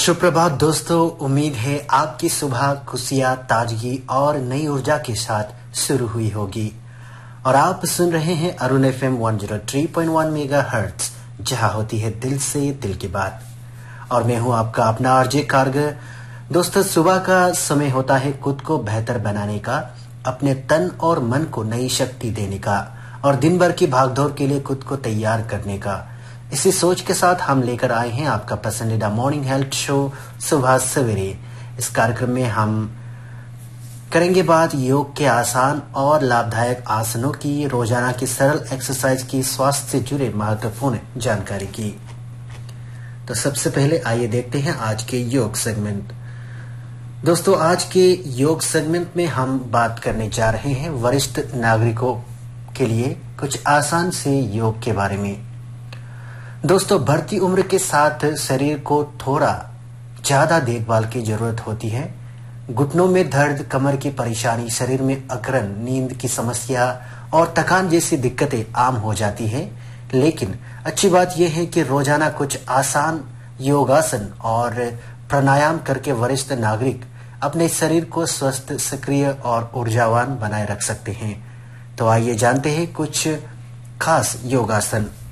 सुप्रभात दोस्तों, उम्मीद है आपकी सुबह खुशियाँ, ताजगी और नई ऊर्जा के साथ शुरू हुई होगी। और आप सुन रहे हैं अरुण FM 103.1 मेगाहर्ट्ज, जहां होती है दिल से दिल की बात। और मैं हूं आपका अपना आरजे कारगर। दोस्तों, सुबह का समय होता है खुद को बेहतर बनाने का, अपने तन और मन को नई शक्ति देने का और दिन भर की भागदौड़ के लिए खुद को तैयार करने का। इसी सोच के साथ हम लेकर आए हैं आपका पसंदीदा मॉर्निंग हेल्थ शो सुबह सवेरे। इस कार्यक्रम में हम करेंगे बात योग के आसान और लाभदायक आसनों की, रोजाना की सरल एक्सरसाइज की, स्वास्थ्य से जुड़े महत्वपूर्ण जानकारी की। तो सबसे पहले आइए देखते हैं आज के योग सेगमेंट। दोस्तों, आज के योग सेगमेंट में हम बात करने जा रहे हैं वरिष्ठ नागरिकों के लिए कुछ आसान से योग के बारे में। दोस्तों, बढ़ती उम्र के साथ शरीर को थोड़ा ज्यादा देखभाल की जरूरत होती है। घुटनों में दर्द, कमर की परेशानी, शरीर में अकड़न, नींद की समस्या और थकान जैसी दिक्कतें आम हो जाती है। लेकिन अच्छी बात यह है कि रोजाना कुछ आसान योगासन और प्राणायाम करके वरिष्ठ नागरिक अपने शरीर को स्वस्थ, सक्रिय और ऊर्जावान बनाए रख सकते हैं। तो आइए जानते हैं कुछ खास योगासन।